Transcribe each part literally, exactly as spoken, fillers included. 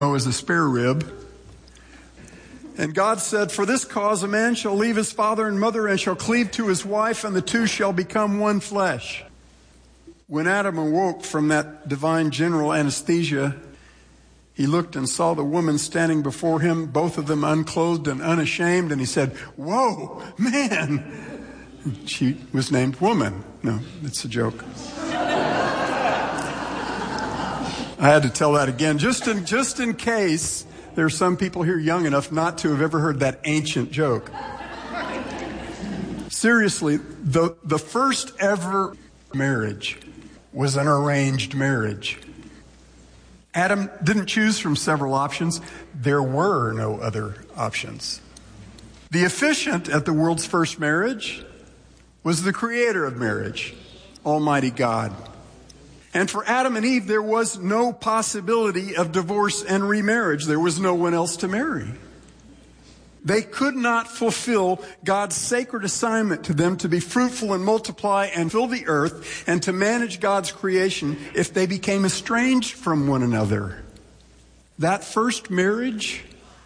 as a spare rib. And God said, for this cause a man shall leave his father and mother and shall cleave to his wife, and the two shall become one flesh. When Adam awoke from that divine general anesthesia, he looked and saw the woman standing before him, both of them unclothed and unashamed, and he said, whoa, man. She was named Woman. No, it's a joke. I had to tell that again, just in, just in case there are some people here young enough not to have ever heard that ancient joke. Seriously, the, the first ever marriage was an arranged marriage. Adam didn't choose from several options. There were no other options. The officiant at the world's first marriage was the creator of marriage, Almighty God. And for Adam and Eve, there was no possibility of divorce and remarriage. There was no one else to marry. They could not fulfill God's sacred assignment to them to be fruitful and multiply and fill the earth and to manage God's creation if they became estranged from one another. That first marriage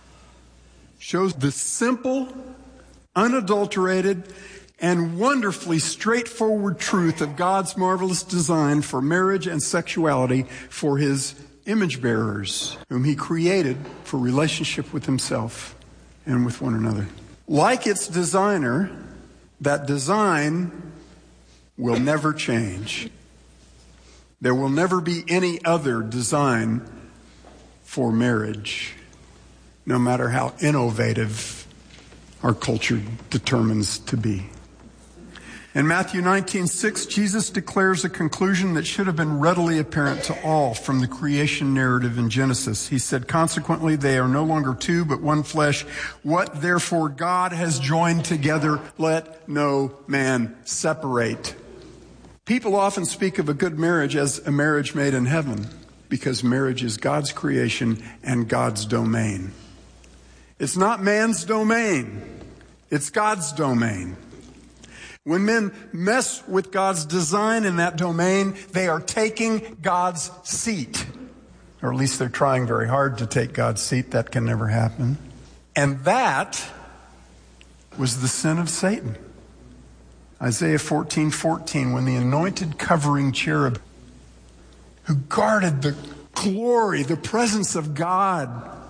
shows the simple, unadulterated, and wonderfully straightforward truth of God's marvelous design for marriage and sexuality for his image bearers, whom he created for relationship with himself and with one another. Like its designer, that design will never change. There will never be any other design for marriage, no matter how innovative our culture determines to be. In Matthew nineteen six, Jesus declares a conclusion that should have been readily apparent to all from the creation narrative in Genesis. He said, consequently, they are no longer two, but one flesh. What therefore God has joined together, let no man separate. People often speak of a good marriage as a marriage made in heaven, because marriage is God's creation and God's domain. It's not man's domain. It's God's domain. When men mess with God's design in that domain, they are taking God's seat. Or at least they're trying very hard to take God's seat. That can never happen. And that was the sin of Satan. Isaiah fourteen fourteen, when the anointed covering cherub who guarded the glory, the presence of God,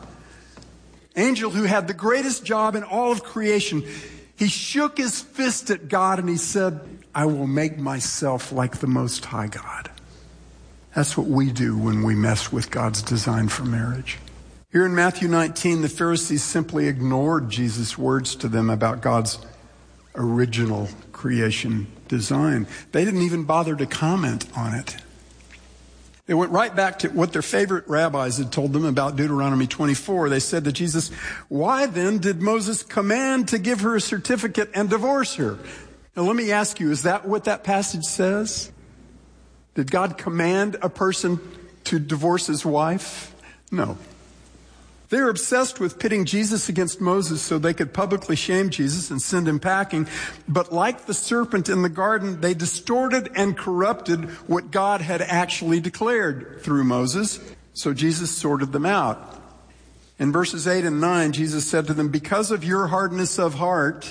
angel who had the greatest job in all of creation, he shook his fist at God and he said, I will make myself like the Most High God. That's what we do when we mess with God's design for marriage. Here in Matthew nineteen, the Pharisees simply ignored Jesus' words to them about God's original creation design. They didn't even bother to comment on it. They went right back to what their favorite rabbis had told them about Deuteronomy twenty-four. They said to Jesus, why then did Moses command to give her a certificate and divorce her? Now let me ask you, is that what that passage says? Did God command a person to divorce his wife? No. They're obsessed with pitting Jesus against Moses so they could publicly shame Jesus and send him packing. But like the serpent in the garden, they distorted and corrupted what God had actually declared through Moses. So Jesus sorted them out. In verses eight and nine, Jesus said to them, because of your hardness of heart,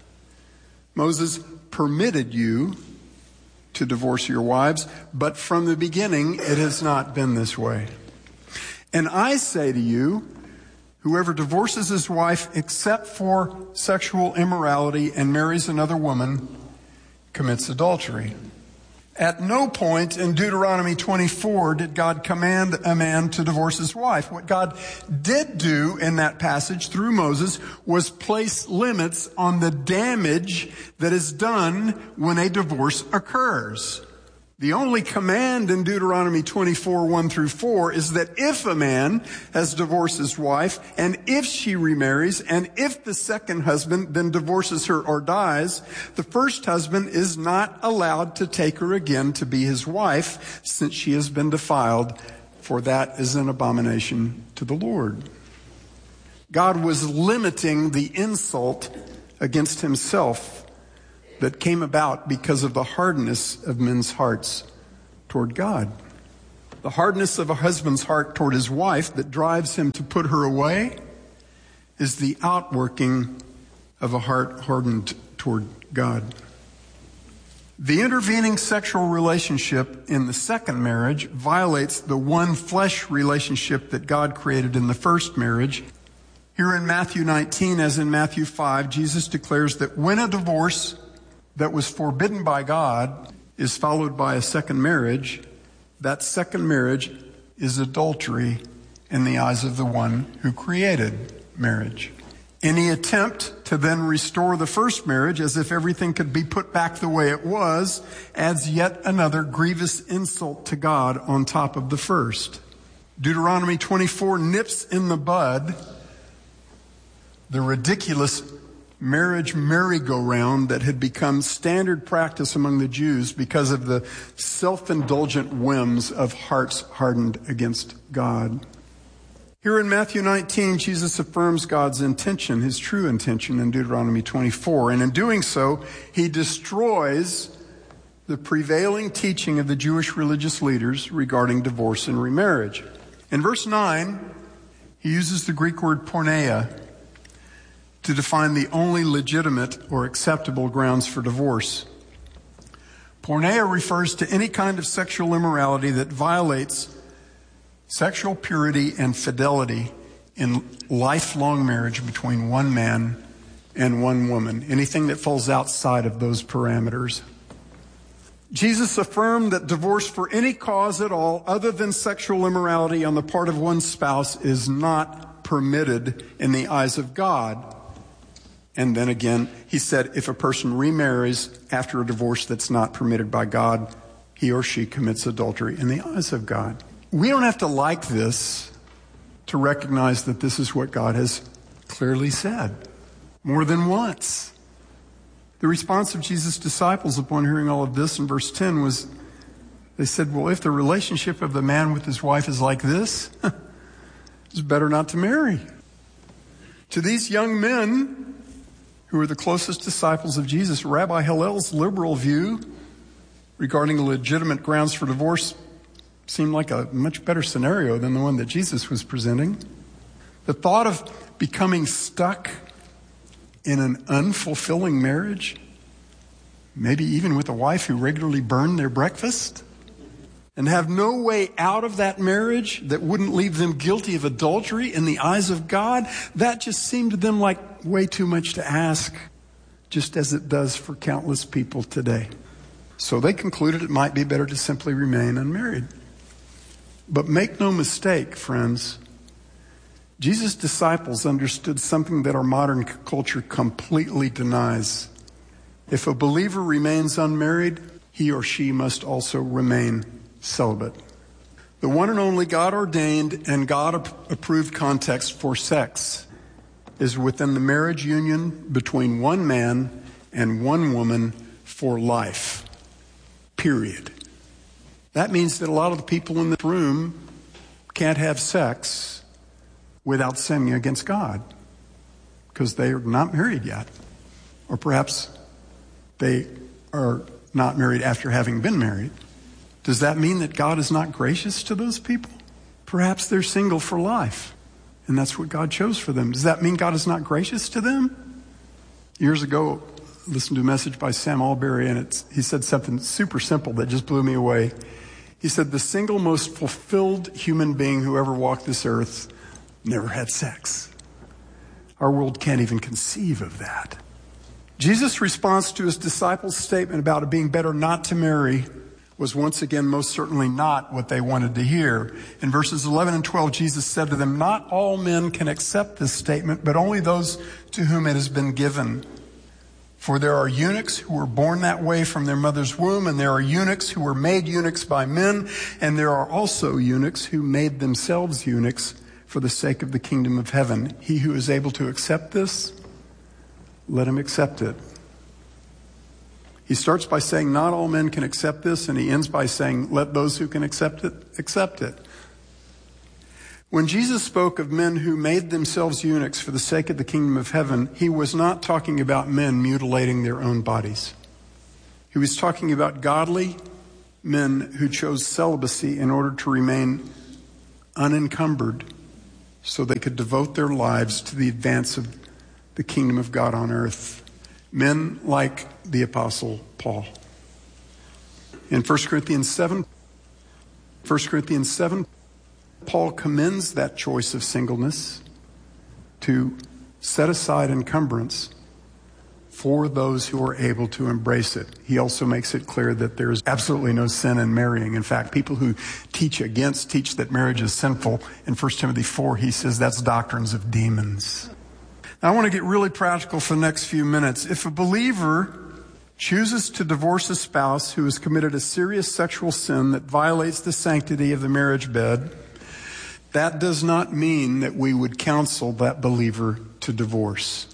Moses permitted you to divorce your wives, but from the beginning it has not been this way. And I say to you, whoever divorces his wife except for sexual immorality and marries another woman commits adultery. At no point in Deuteronomy twenty-four did God command a man to divorce his wife. What God did do in that passage through Moses was place limits on the damage that is done when a divorce occurs. The only command in Deuteronomy twenty-four, one through four is that if a man has divorced his wife, and if she remarries, and if the second husband then divorces her or dies, the first husband is not allowed to take her again to be his wife, since she has been defiled, for that is an abomination to the Lord. God was limiting the insult against himself that came about because of the hardness of men's hearts toward God. The hardness of a husband's heart toward his wife that drives him to put her away is the outworking of a heart hardened toward God. The intervening sexual relationship in the second marriage violates the one flesh relationship that God created in the first marriage. Here in Matthew nineteen, as in Matthew five, Jesus declares that when a divorce that was forbidden by God is followed by a second marriage, that second marriage is adultery in the eyes of the one who created marriage. Any attempt to then restore the first marriage as if everything could be put back the way it was adds yet another grievous insult to God on top of the first. Deuteronomy twenty-four nips in the bud the ridiculous marriage merry-go-round that had become standard practice among the Jews because of the self-indulgent whims of hearts hardened against God. Here in Matthew nineteen, Jesus affirms God's intention, his true intention in Deuteronomy twenty-four. And in doing so, he destroys the prevailing teaching of the Jewish religious leaders regarding divorce and remarriage. In verse nine, he uses the Greek word porneia to define the only legitimate or acceptable grounds for divorce. Porneia refers to any kind of sexual immorality that violates sexual purity and fidelity in lifelong marriage between one man and one woman. Anything that falls outside of those parameters. Jesus affirmed that divorce for any cause at all other than sexual immorality on the part of one spouse is not permitted in the eyes of God. And then again, he said if a person remarries after a divorce that's not permitted by God, he or she commits adultery in the eyes of God. We don't have to like this to recognize that this is what God has clearly said more than once. The response of Jesus' disciples upon hearing all of this in verse ten was, they said, well, if the relationship of the man with his wife is like this, it's better not to marry. To these young men who are the closest disciples of Jesus, Rabbi Hillel's liberal view regarding legitimate grounds for divorce seemed like a much better scenario than the one that Jesus was presenting. The thought of becoming stuck in an unfulfilling marriage, maybe even with a wife who regularly burned their breakfast, and have no way out of that marriage that wouldn't leave them guilty of adultery in the eyes of God, that just seemed to them like way too much to ask, just as it does for countless people today. So they concluded it might be better to simply remain unmarried. But make no mistake, friends, Jesus' disciples understood something that our modern culture completely denies. If a believer remains unmarried, he or she must also remain celibate. The one and only God-ordained and God-approved context for sex is within the marriage union between one man and one woman for life. Period. That means that a lot of the people in this room can't have sex without sinning against God because they are not married yet. Or perhaps they are not married after having been married. Does that mean that God is not gracious to those people? Perhaps they're single for life, and that's what God chose for them. Does that mean God is not gracious to them? Years ago, I listened to a message by Sam Alberry, and it's, he said something super simple that just blew me away. He said, the single most fulfilled human being who ever walked this earth never had sex. Our world can't even conceive of that. Jesus' response to his disciples' statement about it being better not to marry was once again most certainly not what they wanted to hear. In verses eleven and twelve, Jesus said to them, not all men can accept this statement, but only those to whom it has been given. For there are eunuchs who were born that way from their mother's womb, and there are eunuchs who were made eunuchs by men, and there are also eunuchs who made themselves eunuchs for the sake of the kingdom of heaven. He who is able to accept this, let him accept it. He starts by saying not all men can accept this, and he ends by saying let those who can accept it, accept it. When Jesus spoke of men who made themselves eunuchs for the sake of the kingdom of heaven, he was not talking about men mutilating their own bodies. He was talking about godly, men who chose celibacy in order to remain unencumbered so they could devote their lives to the advance of the kingdom of God on earth. Men like the Apostle Paul. In First Corinthians seven, First Corinthians seven, Paul commends that choice of singleness to set aside encumbrance for those who are able to embrace it. He also makes it clear that there is absolutely no sin in marrying. In fact, people who teach against, teach that marriage is sinful. In First Timothy four, he says that's doctrines of demons. Now, I want to get really practical for the next few minutes. If a believer chooses to divorce a spouse who has committed a serious sexual sin that violates the sanctity of the marriage bed, that does not mean that we would counsel that believer to divorce.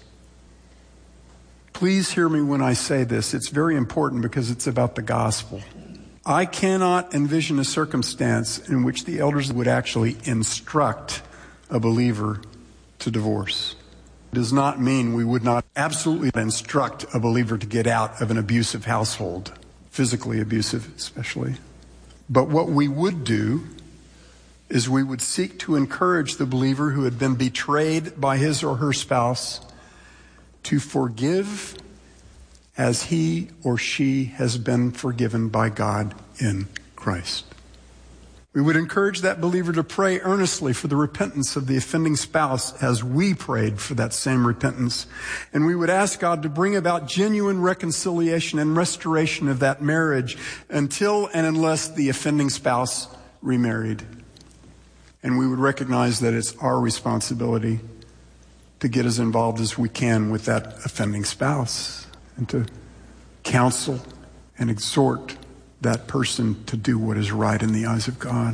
Please hear me when I say this. It's very important because it's about the gospel. I cannot envision a circumstance in which the elders would actually instruct a believer to divorce. It does not mean we would not absolutely instruct a believer to get out of an abusive household, physically abusive especially. But what we would do is we would seek to encourage the believer who had been betrayed by his or her spouse to forgive as he or she has been forgiven by God in Christ. We would encourage that believer to pray earnestly for the repentance of the offending spouse as we prayed for that same repentance. And we would ask God to bring about genuine reconciliation and restoration of that marriage until and unless the offending spouse remarried. And we would recognize that it's our responsibility to get as involved as we can with that offending spouse and to counsel and exhort that person to do what is right in the eyes of God.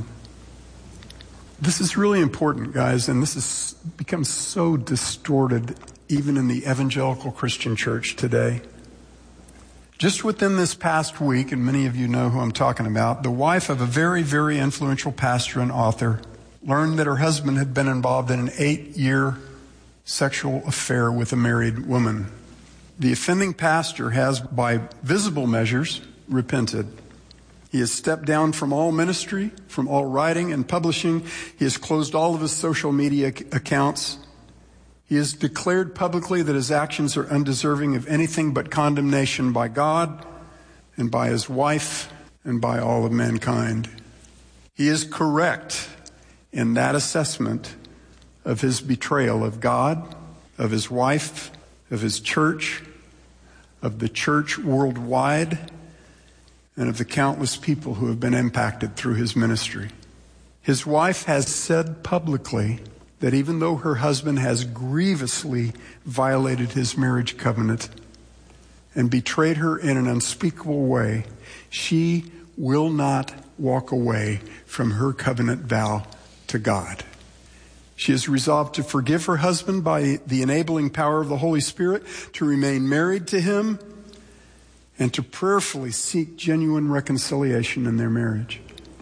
This is really important, guys, and this has become so distorted even in the evangelical Christian church today. Just within this past week, and many of you know who I'm talking about, the wife of a very, very influential pastor and author learned that her husband had been involved in an eight-year sexual affair with a married woman. The offending pastor has, by visible measures, repented. He has stepped down from all ministry, from all writing and publishing. He has closed all of his social media accounts. He has declared publicly that his actions are undeserving of anything but condemnation by God and by his wife and by all of mankind. He is correct in that assessment of his betrayal of God, of his wife, of his church, of the church worldwide, and of the countless people who have been impacted through his ministry. His wife has said publicly that even though her husband has grievously violated his marriage covenant and betrayed her in an unspeakable way, she will not walk away from her covenant vow to God. She has resolved to forgive her husband by the enabling power of the Holy Spirit, to remain married to him, and to prayerfully seek genuine reconciliation in their marriage.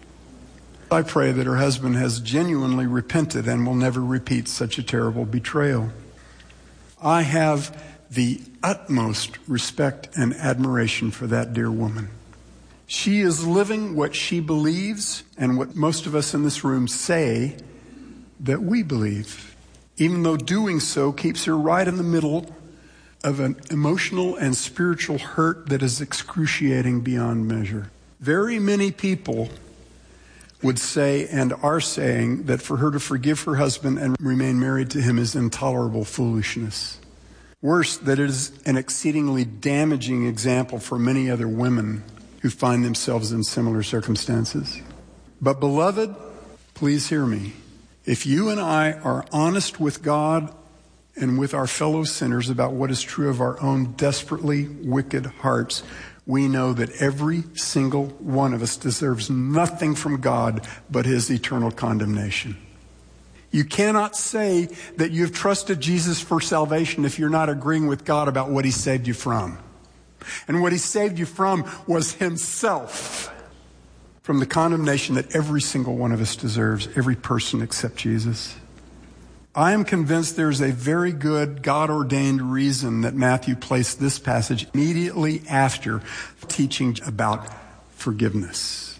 I pray that her husband has genuinely repented and will never repeat such a terrible betrayal. I have the utmost respect and admiration for that dear woman. She is living what she believes and what most of us in this room say that we believe, even though doing so keeps her right in the middle of an emotional and spiritual hurt that is excruciating beyond measure. Very many people would say and are saying that for her to forgive her husband and remain married to him is intolerable foolishness. Worse, that it is an exceedingly damaging example for many other women who find themselves in similar circumstances. But beloved, please hear me. If you and I are honest with God and with our fellow sinners about what is true of our own desperately wicked hearts, we know that every single one of us deserves nothing from God but his eternal condemnation. You cannot say that you've trusted Jesus for salvation if you're not agreeing with God about what he saved you from. And what he saved you from was himself, from the condemnation that every single one of us deserves, every person except Jesus. I am convinced there's a very good God-ordained reason that Matthew placed this passage immediately after teaching about forgiveness.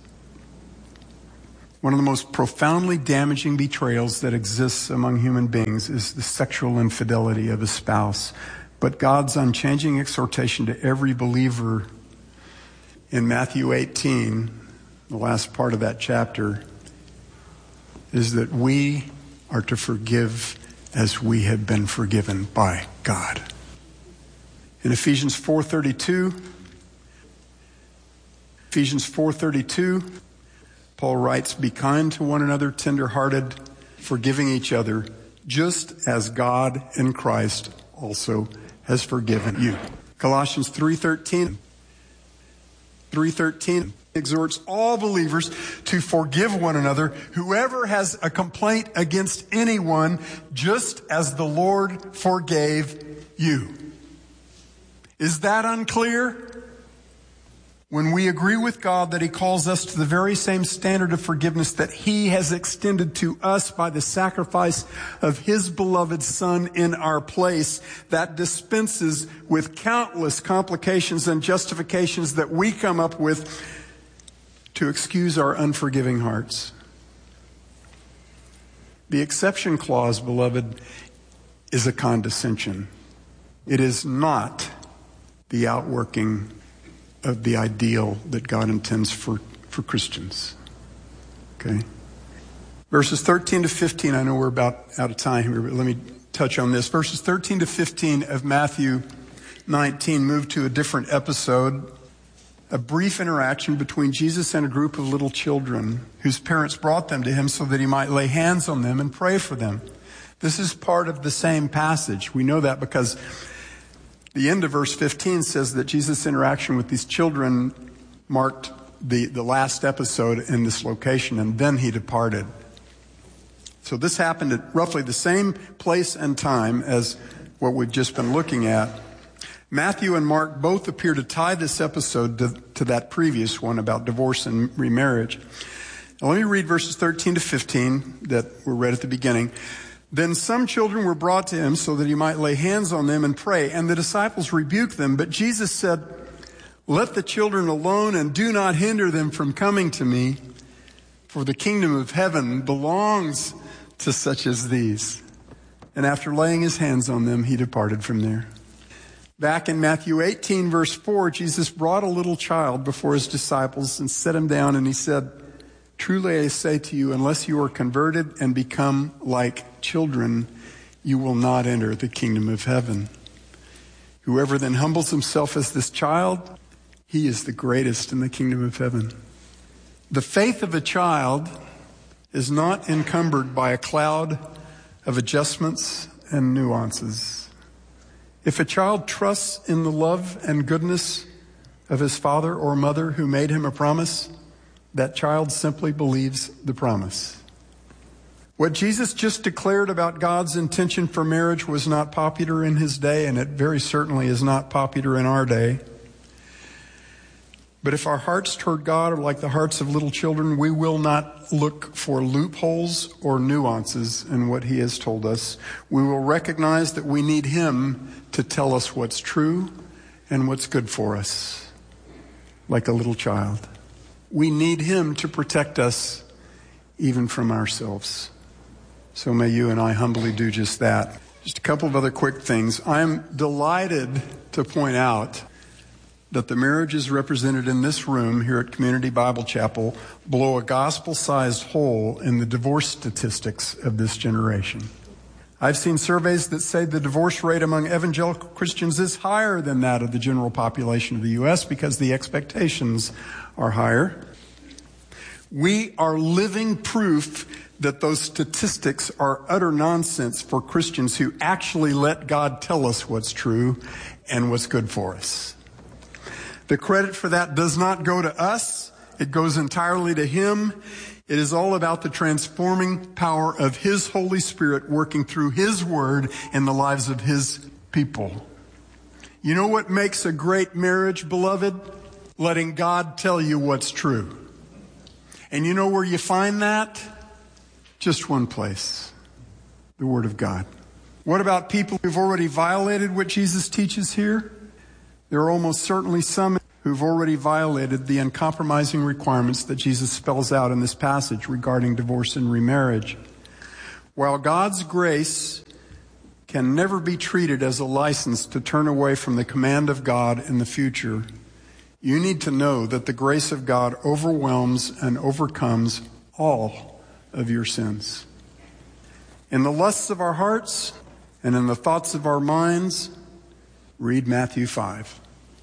One of the most profoundly damaging betrayals that exists among human beings is the sexual infidelity of a spouse. But God's unchanging exhortation to every believer in Matthew eighteen, the last part of that chapter, is that we are to forgive as we have been forgiven by God. In Ephesians four thirty-two, Ephesians four thirty-two, Paul writes, "Be kind to one another, tender-hearted, forgiving each other, just as God in Christ also has forgiven you." Colossians three thirteen, three thirteen exhorts all believers to forgive one another, whoever has a complaint against anyone, just as the Lord forgave you. Is that unclear? When we agree with God that He calls us to the very same standard of forgiveness that He has extended to us by the sacrifice of His beloved Son in our place, that dispenses with countless complications and justifications that we come up with to excuse our unforgiving hearts. The exception clause, beloved, is a condescension. It is not the outworking of the ideal that God intends for, for Christians. Okay? Verses thirteen to fifteen, I know we're about out of time here, but let me touch on this. Verses thirteen to fifteen of Matthew nineteen move to a different episode. A brief interaction between Jesus and a group of little children whose parents brought them to Him so that He might lay hands on them and pray for them. This is part of the same passage. We know that because the end of verse fifteen says that Jesus' interaction with these children marked the, the last episode in this location, and then He departed. So this happened at roughly the same place and time as what we've just been looking at. Matthew and Mark both appear to tie this episode to, to that previous one about divorce and remarriage. Now let me read verses thirteen to fifteen that were read at the beginning. "Then some children were brought to Him so that He might lay hands on them and pray, and the disciples rebuked them. But Jesus said, 'Let the children alone and do not hinder them from coming to me, for the kingdom of heaven belongs to such as these.' And after laying His hands on them, He departed from there." Back in Matthew eighteen, verse four, Jesus brought a little child before His disciples and set him down, and He said, "Truly I say to you, unless you are converted and become like children, you will not enter the kingdom of heaven. Whoever then humbles himself as this child, he is the greatest in the kingdom of heaven." The faith of a child is not encumbered by a cloud of adjustments and nuances. If a child trusts in the love and goodness of his father or mother who made him a promise, that child simply believes the promise. What Jesus just declared about God's intention for marriage was not popular in His day, and it very certainly is not popular in our day. But if our hearts toward God are like the hearts of little children, we will not look for loopholes or nuances in what He has told us. We will recognize that we need Him to tell us what's true and what's good for us, like a little child. We need Him to protect us even from ourselves. So may you and I humbly do just that. Just a couple of other quick things. I'm delighted to point out that the marriages represented in this room here at Community Bible Chapel blow a gospel-sized hole in the divorce statistics of this generation. I've seen surveys that say the divorce rate among evangelical Christians is higher than that of the general population of the U S because the expectations are higher. We are living proof that those statistics are utter nonsense for Christians who actually let God tell us what's true and what's good for us. The credit for that does not go to us. It goes entirely to Him. It is all about the transforming power of His Holy Spirit working through His Word in the lives of His people. You know what makes a great marriage, beloved? Letting God tell you what's true. And you know where you find that? Just one place. The Word of God. What about people who've already violated what Jesus teaches here? There are almost certainly some who've already violated the uncompromising requirements that Jesus spells out in this passage regarding divorce and remarriage. While God's grace can never be treated as a license to turn away from the command of God in the future, you need to know that the grace of God overwhelms and overcomes all of your sins. In the lusts of our hearts and in the thoughts of our minds, read Matthew five.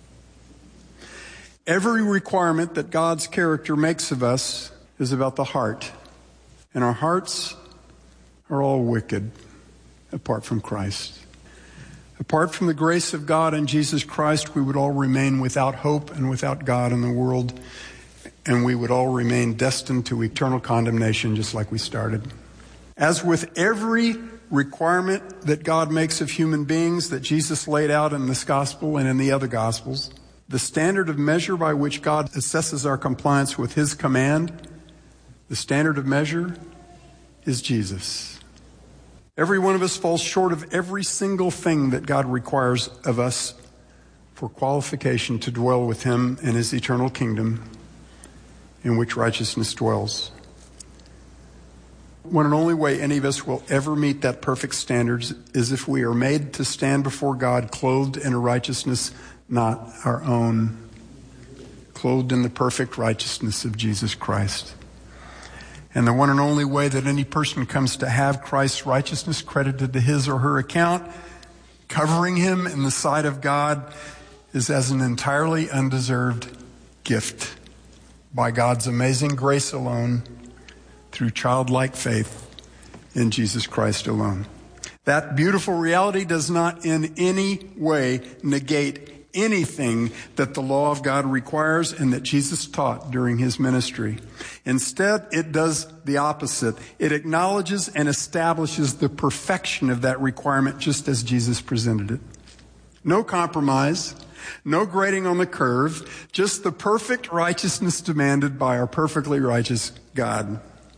Every requirement that God's character makes of us is about the heart, and our hearts are all wicked apart from Christ. Apart from the grace of God in Jesus Christ, we would all remain without hope and without God in the world, and we would all remain destined to eternal condemnation just like we started. As with every requirement that God makes of human beings that Jesus laid out in this gospel and in the other gospels, the standard of measure by which God assesses our compliance with his command, the standard of measure is Jesus. Every one of us falls short of every single thing that God requires of us for qualification to dwell with him in his eternal kingdom in which righteousness dwells. One and only way any of us will ever meet that perfect standard is if we are made to stand before God clothed in a righteousness not our own, clothed in the perfect righteousness of Jesus Christ. And the one and only way that any person comes to have Christ's righteousness credited to his or her account, covering him in the sight of God, is as an entirely undeserved gift by God's amazing grace alone, through childlike faith in Jesus Christ alone. That beautiful reality does not in any way negate anything that the law of God requires and that Jesus taught during his ministry. Instead, it does the opposite. It acknowledges and establishes the perfection of that requirement just as Jesus presented it. No compromise, no grading on the curve, just the perfect righteousness demanded by our perfectly righteous God.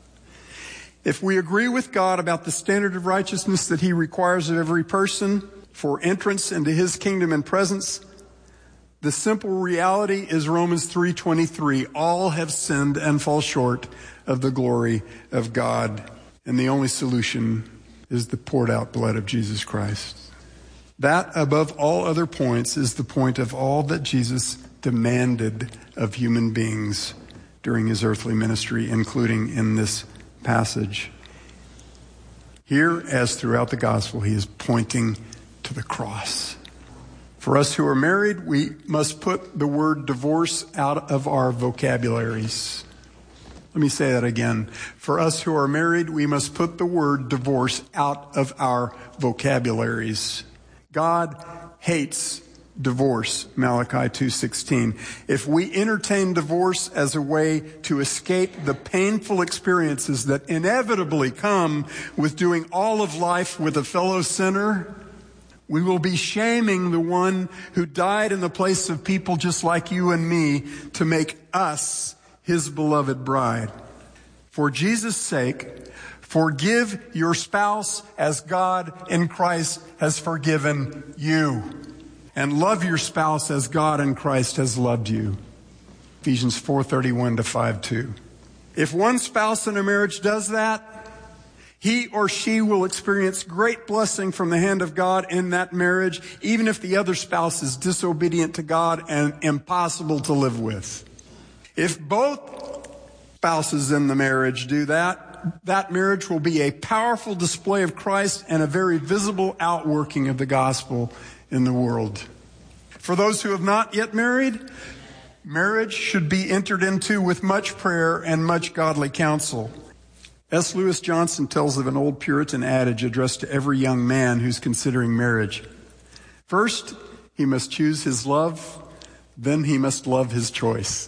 If we agree with God about the standard of righteousness that he requires of every person for entrance into his kingdom and presence, the simple reality is Romans three twenty-three. All have sinned and fall short of the glory of God. And the only solution is the poured out blood of Jesus Christ. That, above all other points, is the point of all that Jesus demanded of human beings during his earthly ministry, including in this passage. Here, as throughout the gospel, he is pointing to the cross. For us who are married, we must put the word divorce out of our vocabularies. Let me say that again. For us who are married, we must put the word divorce out of our vocabularies. God hates divorce, Malachi two sixteen. If we entertain divorce as a way to escape the painful experiences that inevitably come with doing all of life with a fellow sinner, we will be shaming the one who died in the place of people just like you and me to make us his beloved bride. For Jesus' sake, forgive your spouse as God in Christ has forgiven you. And love your spouse as God in Christ has loved you. Ephesians four thirty-one to five two. If one spouse in a marriage does that, he or she will experience great blessing from the hand of God in that marriage, even if the other spouse is disobedient to God and impossible to live with. If both spouses in the marriage do that, that marriage will be a powerful display of Christ and a very visible outworking of the gospel in the world. For those who have not yet married, marriage should be entered into with much prayer and much godly counsel. S. Lewis Johnson tells of an old Puritan adage addressed to every young man who's considering marriage. First, he must choose his love, then he must love his choice.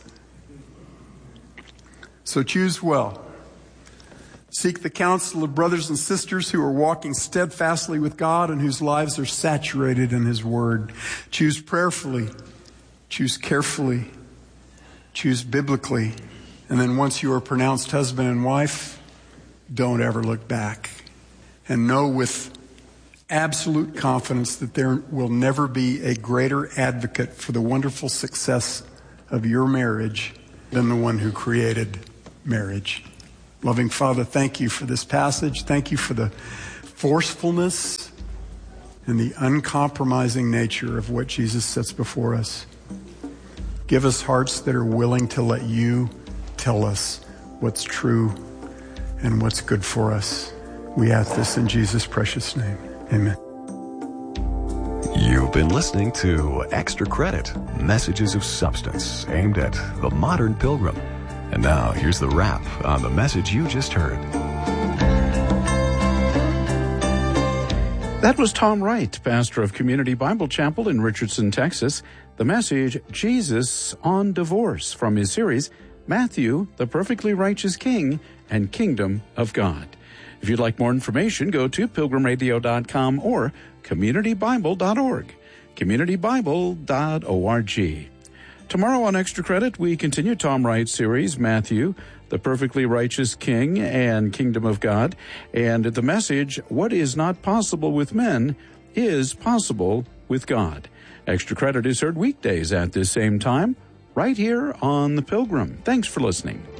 So choose well. Seek the counsel of brothers and sisters who are walking steadfastly with God and whose lives are saturated in his word. Choose prayerfully. Choose carefully. Choose biblically. And then once you are pronounced husband and wife, don't ever look back. And know with absolute confidence that there will never be a greater advocate for the wonderful success of your marriage than the one who created marriage. Loving Father, thank you for this passage. Thank you for the forcefulness and the uncompromising nature of what Jesus sets before us. Give us hearts that are willing to let you tell us what's true and what's good for us. We ask this in Jesus' precious name. Amen. You've been listening to Extra Credit, Messages of Substance, aimed at the modern pilgrim. And now, here's the wrap on the message you just heard. That was Tom Wright, pastor of Community Bible Chapel in Richardson, Texas. The message, Jesus on Divorce, from his series, Matthew, the Perfectly Righteous King and Kingdom of God. If you'd like more information, go to pilgrim radio dot com or community bible dot org, community bible dot org. Tomorrow on Extra Credit, we continue Tom Wright's series, Matthew, the Perfectly Righteous King and Kingdom of God, and the message, what is not possible with men is possible with God. Extra Credit is heard weekdays at this same time, right here on The Pilgrim. Thanks for listening.